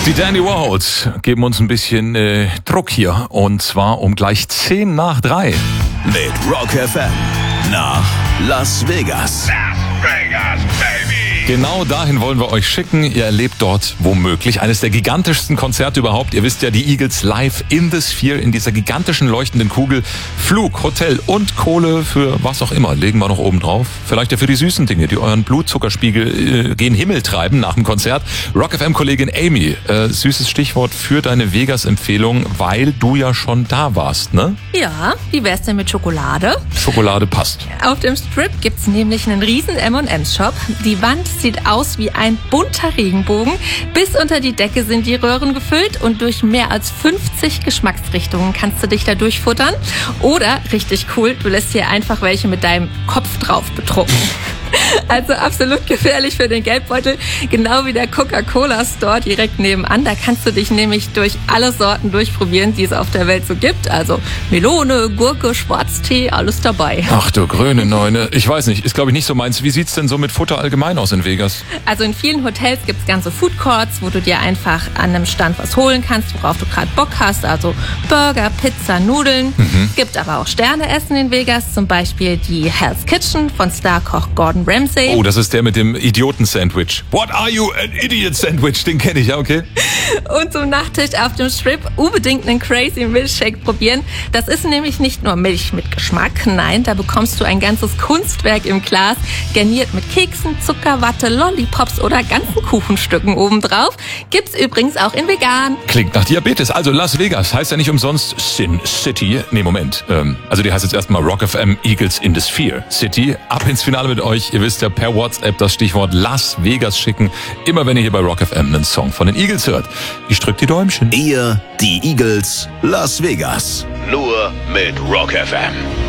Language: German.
Die Dandy Warhols geben uns ein bisschen Druck hier, und zwar um gleich 3:10. Mit Rock FM nach Las Vegas. Las Vegas, baby! Genau dahin wollen wir euch schicken. Ihr erlebt dort womöglich eines der gigantischsten Konzerte überhaupt. Ihr wisst ja, die Eagles live in the Sphere, in dieser gigantischen leuchtenden Kugel. Flug, Hotel und Kohle für was auch immer legen wir noch oben drauf. Vielleicht ja für die süßen Dinge, die euren Blutzuckerspiegel gen Himmel treiben nach dem Konzert. Rock FM-Kollegin Amy, süßes Stichwort für deine Vegas-Empfehlung, weil du ja schon da warst, ne? Ja, wie wär's denn mit Schokolade? Schokolade passt. Auf dem Strip gibt's nämlich einen riesen M&M's-Shop. Die Wand sieht aus wie ein bunter Regenbogen. Bis unter die Decke sind die Röhren gefüllt und durch mehr als 50 Geschmacksrichtungen kannst du dich da durchfuttern. Oder, richtig cool, du lässt hier einfach welche mit deinem Kopf drauf bedrucken. Also absolut gefährlich für den Geldbeutel, genau wie der Coca-Cola-Store direkt nebenan. Da kannst du dich nämlich durch alle Sorten durchprobieren, die es auf der Welt so gibt. Also Melone, Gurke, Schwarztee, alles dabei. Ach du grüne Neune. Ich weiß nicht, ist glaube ich nicht so meins. Wie sieht's denn so mit Futter allgemein aus in Vegas? Also in vielen Hotels gibt's ganze Food Courts, wo du dir einfach an einem Stand was holen kannst, worauf du gerade Bock hast. Also Burger, Pizza, Nudeln. Gibt aber auch Sterneessen in Vegas, zum Beispiel die Hell's Kitchen von Starkoch Gordon Ramsay. Oh, das ist der mit dem Idioten-Sandwich. What are you, an idiot-Sandwich? Den kenne ich, ja, okay. Und zum Nachtisch auf dem Strip unbedingt einen Crazy Milkshake probieren. Das ist nämlich nicht nur Milch mit Geschmack. Nein, da bekommst du ein ganzes Kunstwerk im Glas, garniert mit Keksen, Zucker, Watte, Lollipops oder ganzen Kuchenstücken obendrauf. Gibt's übrigens auch in vegan. Klingt nach Diabetes. Also Las Vegas heißt ja nicht umsonst Sin City. Nee, Moment. Also die heißt jetzt erstmal Rock FM Eagles in the Sphere City. Ab ins Finale mit euch. Ihr wisst ja, per WhatsApp das Stichwort Las Vegas schicken. Immer wenn ihr hier bei Rock FM einen Song von den Eagles hört. Ich drück die Däumchen. Ihr, die Eagles, Las Vegas. Nur mit Rock FM.